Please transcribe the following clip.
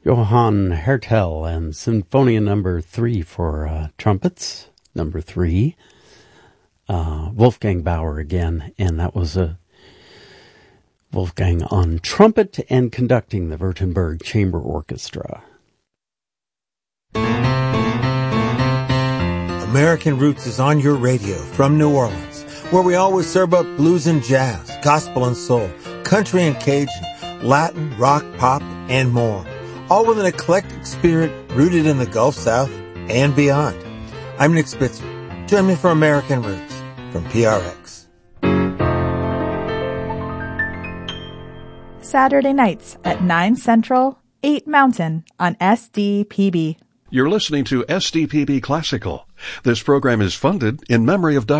Johann Hertel and Sinfonia Number 3 for trumpets, number 3. Wolfgang Bauer again, and that was Wolfgang on trumpet and conducting the Württemberg Chamber Orchestra. American Roots is on your radio from New Orleans, where we always serve up blues and jazz, gospel and soul, country and Cajun, Latin, rock, pop, and more, all with an eclectic spirit rooted in the Gulf South and beyond. I'm Nick Spitzer. Join me for American Roots from PRX. Saturday nights at 9 Central, 8 Mountain on SDPB. You're listening to SDPB Classical. This program is funded in memory of Dr.